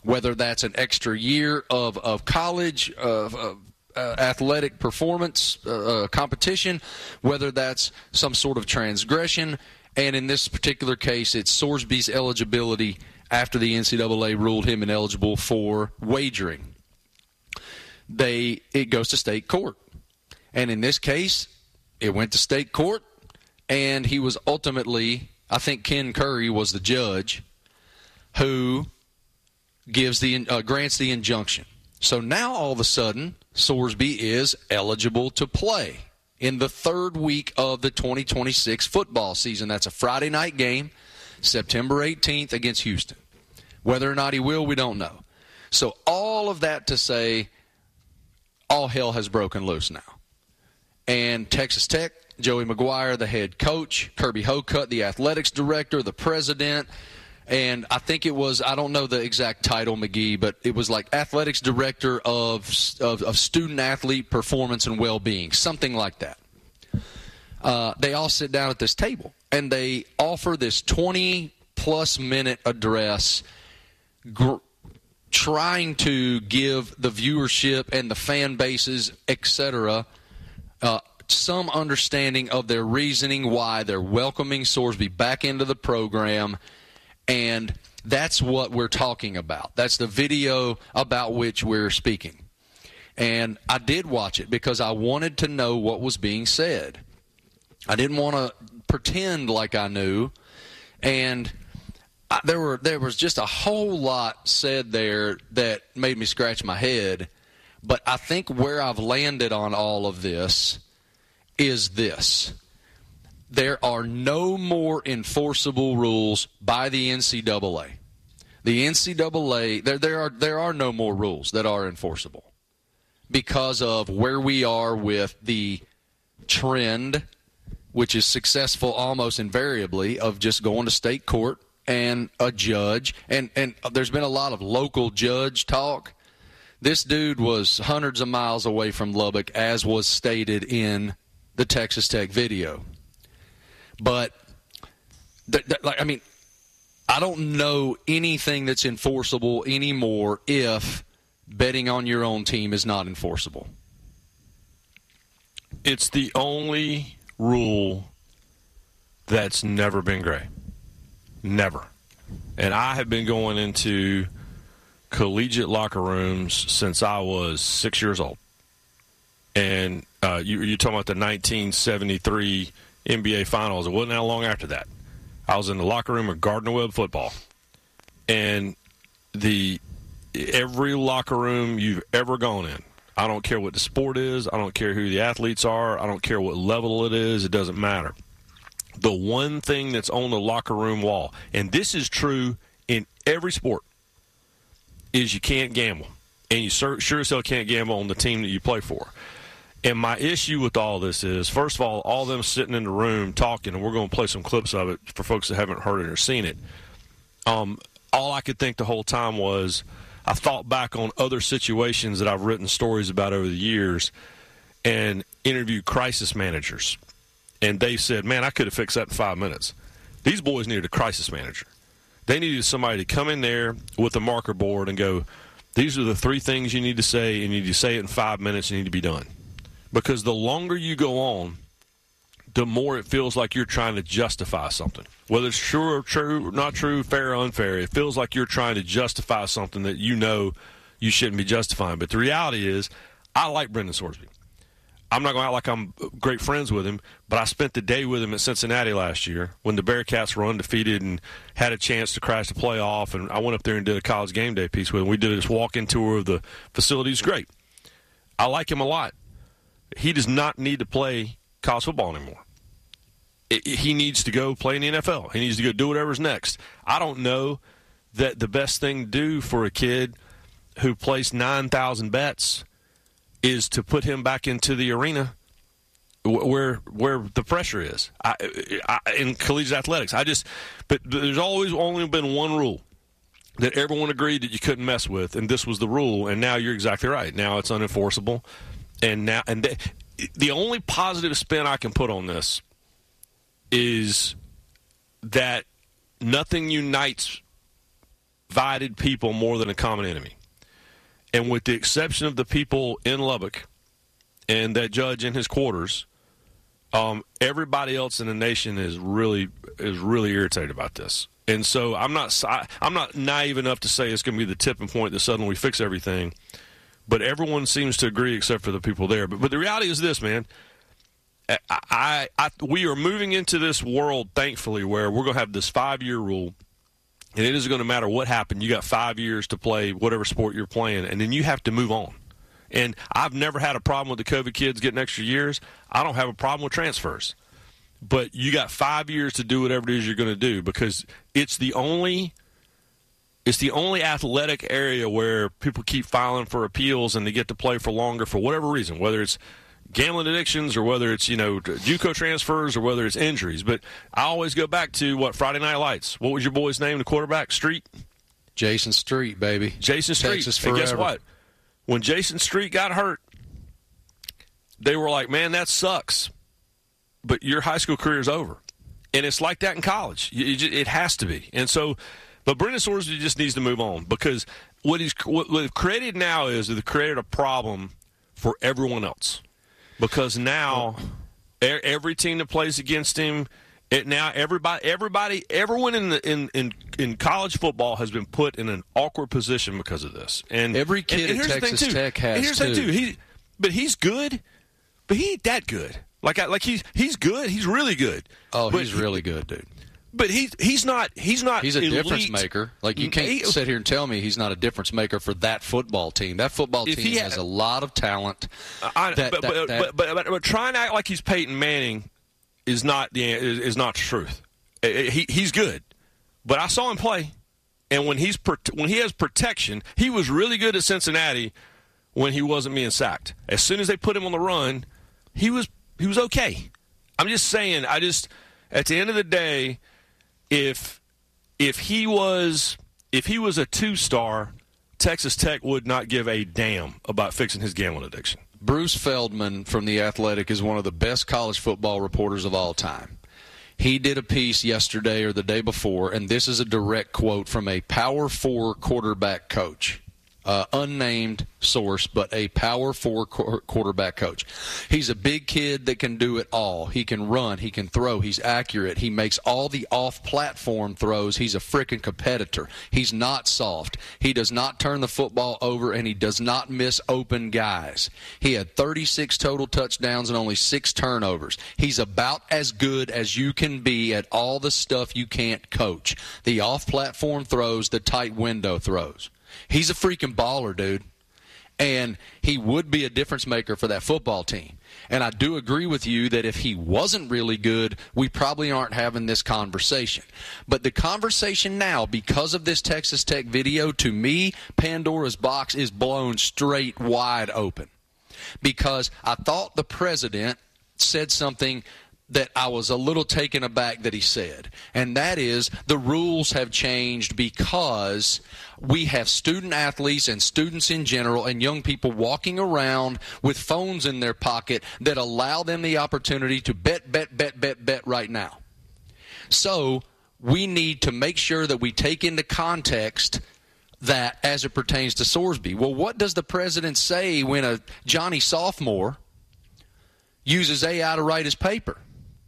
whether that's an extra year of college, athletic performance competition, whether that's some sort of transgression. And in this particular case, it's Sorsby's eligibility after the NCAA ruled him ineligible for wagering. It goes to state court. And in this case, it went to state court, and he was ultimately, I think Ken Curry was the judge, who grants the injunction. So now all of a sudden, Sorsby is eligible to play in the third week of the 2026 football season. That's a Friday night game, September 18th against Houston. Whether or not he will, we don't know. So all of that to say, all hell has broken loose now. And Texas Tech, Joey McGuire, the head coach, Kirby Hocutt, the athletics director, the president, and I think it was, I don't know the exact title, McGee, but it was like athletics director of student-athlete performance and well-being, something like that. They all sit down at this table, and they offer this 20-plus minute address trying to give the viewership and the fan bases, etc., some understanding of their reasoning why they're welcoming Sorsby back into the program. And that's what we're talking about. That's the video about which we're speaking. And I did watch it because I wanted to know what was being said. I didn't want to pretend like I knew. And there was just a whole lot said there that made me scratch my head. But I think where I've landed on all of this is this. There are no more enforceable rules by the NCAA. The NCAA, there are no more rules that are enforceable because of where we are with the trend, which is successful almost invariably, of just going to state court and a judge. And there's been a lot of local judge talk. This dude was hundreds of miles away from Lubbock, as was stated in the Texas Tech video. But, I don't know anything that's enforceable anymore if betting on your own team is not enforceable. It's the only rule that's never been gray. Never. And I have been going into collegiate locker rooms since I was 6 years old. And you're talking about the 1973 NBA Finals. It wasn't that long after that. I was in the locker room of Gardner Webb football. And every locker room you've ever gone in, I don't care what the sport is, I don't care who the athletes are, I don't care what level it is, it doesn't matter. The one thing that's on the locker room wall, and this is true in every sport, is you can't gamble. And you sure as hell can't gamble on the team that you play for. And my issue with all this is, first of all them sitting in the room talking, and we're going to play some clips of it for folks that haven't heard it or seen it. All I could think the whole time was, I thought back on other situations that I've written stories about over the years and interviewed crisis managers. And they said, man, I could have fixed that in 5 minutes. These boys needed a crisis manager. They needed somebody to come in there with a marker board and go, these are the 3 things you need to say, and you need to say it in 5 minutes, and you need to be done. Because the longer you go on, the more it feels like you're trying to justify something. Whether it's true, not true, fair or unfair, it feels like you're trying to justify something that you know you shouldn't be justifying. But the reality is, I like Brendan Sorsby. I'm not going to act like I'm great friends with him, but I spent the day with him at Cincinnati last year when the Bearcats were undefeated and had a chance to crash the playoff, and I went up there and did a college game day piece with him. We did this walk-in tour of the facility. It's great. I like him a lot. He does not need to play college football anymore. He needs to go play in the NFL. He needs to go do whatever's next. I don't know that the best thing to do for a kid who placed 9,000 bets is to put him back into the arena where the pressure is in collegiate athletics. But there's always only been one rule that everyone agreed that you couldn't mess with, and this was the rule. And now you're exactly right. Now it's unenforceable. And the only positive spin I can put on this is that nothing unites divided people more than a common enemy. And with the exception of the people in Lubbock and that judge in his quarters, everybody else in the nation is really irritated about this. And so I'm not naive enough to say it's going to be the tipping point that suddenly we fix everything. But everyone seems to agree except for the people there. But the reality is this, man. We are moving into this world, thankfully, where we're going to have this 5-year rule. And it isn't going to matter what happened. You got 5 years to play whatever sport you're playing, and then you have to move on. And I've never had a problem with the COVID kids getting extra years. I don't have a problem with transfers. But you got 5 years to do whatever it is you're going to do, because it's the only athletic area where people keep filing for appeals and they get to play for longer for whatever reason, whether it's gambling addictions or whether it's, JUCO transfers or whether it's injuries. But I always go back to, Friday Night Lights. What was your boy's name, the quarterback? Street? Jason Street, baby. Jason Street. Texas forever. And guess what? When Jason Street got hurt, they were like, man, that sucks. But your high school career is over. And it's like that in college. It has to be. And so, but Brendan Sorsby just needs to move on, because what they've created now is they've created a problem for everyone else. Because now every team that plays against him, everyone in college football has been put in an awkward position because of this. And every kid at Texas Tech has. And here's the thing too. But he's good, but he ain't that good. Like he's good. He's really good. Oh, he's really good, dude. But he's not. He's a elite difference maker. Like, you can't sit here and tell me he's not a difference maker for that football team. That football team has a lot of talent. But trying to act like he's Peyton Manning is not the truth. He's good, but I saw him play, and when he has protection, he was really good at Cincinnati when he wasn't being sacked. As soon as they put him on the run, he was okay. I'm just saying. At the end of the day, if he was a 2-star, Texas Tech would not give a damn about fixing his gambling addiction. Bruce Feldman from The Athletic is one of the best college football reporters of all time. He did a piece yesterday or the day before, and this is a direct quote from a Power 4 quarterback coach. Unnamed source, but a Power 4 quarterback coach. He's a big kid that can do it all. He can run. He can throw. He's accurate. He makes all the off-platform throws. He's a freaking competitor. He's not soft. He does not turn the football over, and he does not miss open guys. He had 36 total touchdowns and only 6 turnovers. He's about as good as you can be at all the stuff you can't coach. The off-platform throws, the tight window throws. He's a freaking baller, dude. And he would be a difference maker for that football team. And I do agree with you that if he wasn't really good, we probably aren't having this conversation. But the conversation now, because of this Texas Tech video, to me, Pandora's box is blown straight wide open. Because I thought the president said something that I was a little taken aback that he said, and that is the rules have changed because we have student athletes and students in general and young people walking around with phones in their pocket that allow them the opportunity to bet right now. So we need to make sure that we take into context that as it pertains to Sorsby. Well, what does the president say when a Johnny sophomore uses AI to write his paper?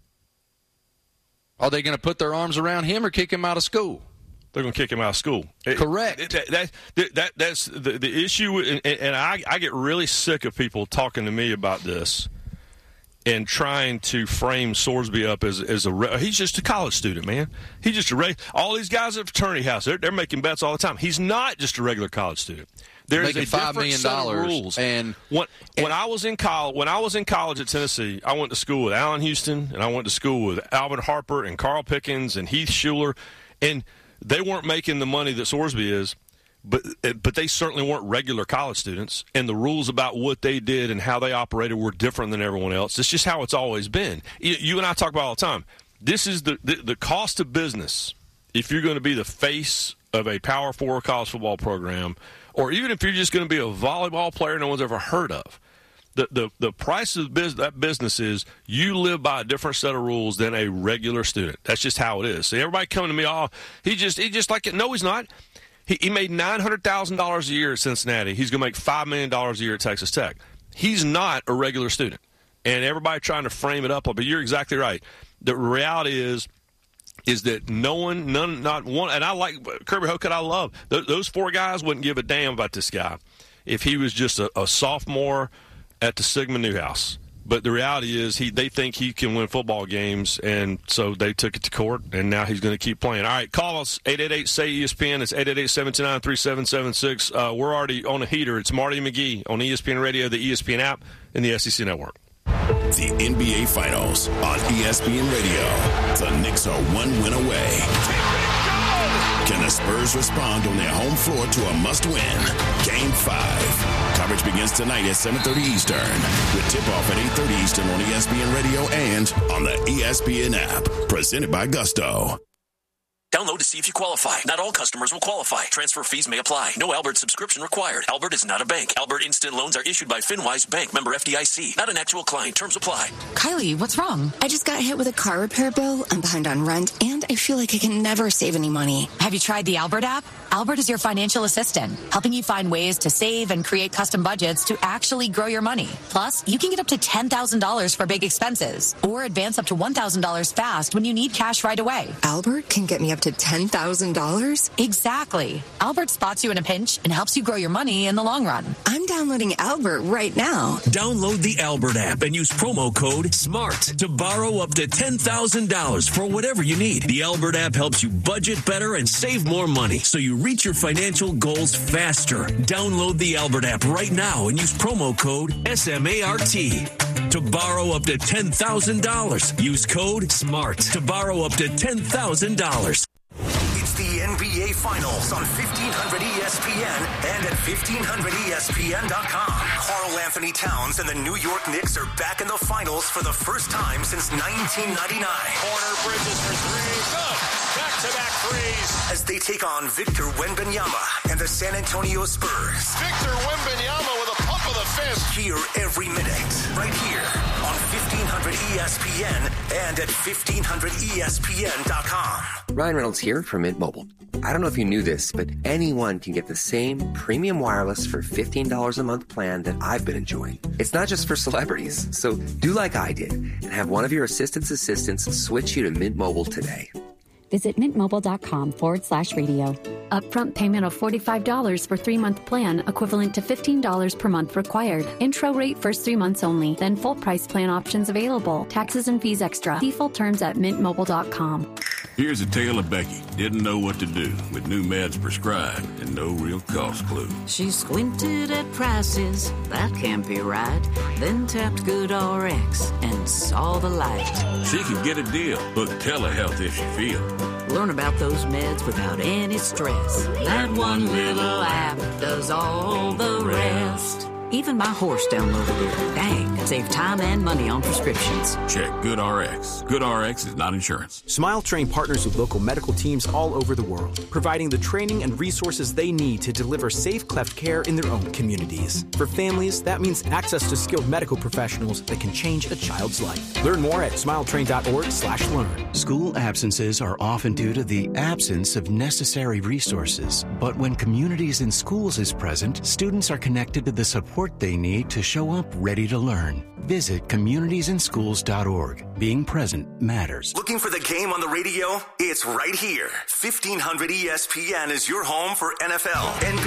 Are they going to put their arms around him or kick him out of school? They're going to kick him out of school. Correct. That's the issue, and I get really sick of people talking to me about this and trying to frame Sorsby up as he's just a college student, man. He's just all these guys at fraternity house, they're making bets all the time. He's not just a regular college student. There's a $5 million set of rules. And when I was in college at Tennessee, I went to school with Allen Houston, and I went to school with Alvin Harper and Carl Pickens and Heath Schuler, and they weren't making the money that Sorsby is, but they certainly weren't regular college students, and the rules about what they did and how they operated were different than everyone else. It's just how it's always been. You and I talk about it all the time. This is the cost of business if you're going to be the face of a Power 4 college football program, or even if you're just going to be a volleyball player no one's ever heard of. The price of that business is you live by a different set of rules than a regular student. That's just how it is. See, everybody coming to me, he's just like it. No, he's not. He made $900,000 a year at Cincinnati. He's going to make $5 million a year at Texas Tech. He's not a regular student. And everybody trying to frame it up, but you're exactly right. The reality is that not one, and I like Kirby Hocutt, I love. Those 4 guys wouldn't give a damn about this guy if he was just a sophomore at the Sigma Newhouse. But the reality is they think he can win football games, and so they took it to court, and now he's going to keep playing. All right, call us, 888-SAY-ESPN. It's 888-729-3776. We're already on a heater. It's Marty McGee on ESPN Radio, the ESPN app, and the SEC Network. The NBA Finals on ESPN Radio. The Knicks are 1 win away. Can the Spurs respond on their home floor to a must-win? Game 5. Coverage begins tonight at 7:30 Eastern. With tip-off at 8:30 Eastern on ESPN Radio and on the ESPN app. Presented by Gusto. Download to see if you qualify. Not all customers will qualify. Transfer fees may apply. No Albert subscription required. Albert is not a bank. Albert Instant Loans are issued by FinWise Bank, member FDIC. Not an actual client. Terms apply. Kylie, what's wrong? I just got hit with a car repair bill. I'm behind on rent, and I feel like I can never save any money. Have you tried the Albert app? Albert is your financial assistant, helping you find ways to save and create custom budgets to actually grow your money. Plus, you can get up to $10,000 for big expenses, or advance up to $1,000 fast when you need cash right away. Albert can get me up to $10,000? Exactly. Albert spots you in a pinch and helps you grow your money in the long run. I'm downloading Albert right now. Download the Albert app and use promo code SMART to borrow up to $10,000 for whatever you need. The Albert app helps you budget better and save more money, so you reach your financial goals faster. Download the Albert app right now and use promo code SMART to borrow up to $10,000. Use code SMART to borrow up to $10,000. It's the NBA Finals on 1500 ESPN and at 1500ESPN.com. Karl Anthony Towns and the New York Knicks are back in the finals for the first time since 1999. Corner, Bridges for 3. Good. Back-to-back threes. As they take on Victor Wembanyama and the San Antonio Spurs. Victor Wembanyama with a pump of the fist. Hear every minute, right here on 1500 ESPN and at 1500ESPN.com. Ryan Reynolds here from Mint Mobile. I don't know if you knew this, but anyone can get the same premium wireless for $15 a month plan that I've been enjoying. It's not just for celebrities, so do like I did and have one of your assistants switch you to Mint Mobile today. Visit mintmobile.com/radio. Upfront payment of $45 for 3-month plan, equivalent to $15 per month required. Intro rate first 3 months only, then full price plan options available. Taxes and fees extra. See full terms at mintmobile.com. Here's a tale of Becky. Didn't know what to do with new meds prescribed and no real cost clue. She squinted at prices, that can't be right. Then tapped GoodRx and saw the light. She could get a deal. Book telehealth if she feels. Learn about those meds without any stress. That one little app does all the rest. Even my horse downloaded it. Dang, save time and money on prescriptions. Check GoodRx. GoodRx is not insurance. Smile Train partners with local medical teams all over the world, providing the training and resources they need to deliver safe cleft care in their own communities. For families, that means access to skilled medical professionals that can change a child's life. Learn more at smiletrain.org/learn. School absences are often due to the absence of necessary resources. But when Communities in Schools is present, students are connected to the support they need to show up ready to learn. Visit communitiesinschools.org. Being present matters. Looking for the game on the radio? It's right here. 1500 ESPN is your home for NFL, NBA,